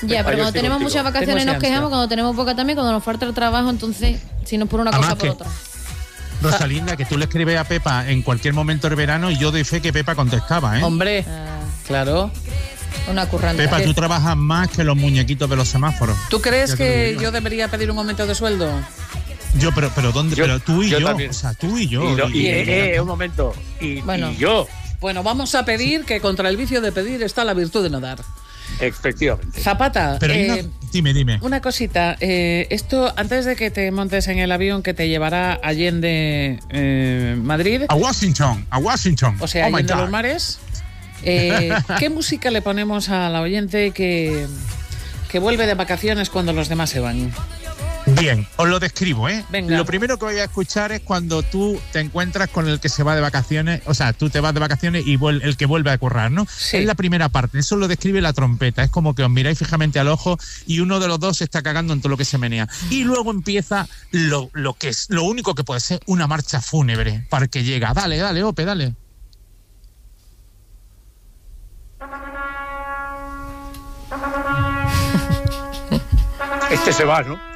Ya, pero cuando tenemos muchas vacaciones nos quejamos, cuando tenemos poca también, cuando nos falta el trabajo, entonces, si no es por una cosa, por otra. Rosalinda, que tú le escribes a Pepa en cualquier momento del verano y yo doy fe que Pepa contestaba, ¿eh? Hombre, claro. Una currante. Pepa, tú trabajas más que los muñequitos de los semáforos. ¿Tú crees que yo debería pedir un aumento de sueldo? Yo, pero ¿dónde? Pero tú y yo. También. O sea, tú y yo. Un momento. Y yo. Bueno, vamos a pedir que contra el vicio de pedir está la virtud de no dar. Efectivamente. Zapata, pero dime. Una cosita. Esto, antes de que te montes en el avión que te llevará Allende Madrid. A Washington. O sea, Allende los mares. ¿Qué música le ponemos a la oyente que vuelve de vacaciones cuando los demás se van? Bien, os lo describo, ¿eh? Venga. Lo primero que voy a escuchar es cuando tú te encuentras con el que se va de vacaciones, o sea, tú te vas de vacaciones y el que vuelve a currar, ¿no? Sí. Es la primera parte, eso lo describe la trompeta, es como que os miráis fijamente al ojo y uno de los dos se está cagando en todo lo que se menea. Y luego empieza lo que es, lo único que puede ser una marcha fúnebre para que llega. Dale, Ope, dale. Este se va, ¿no?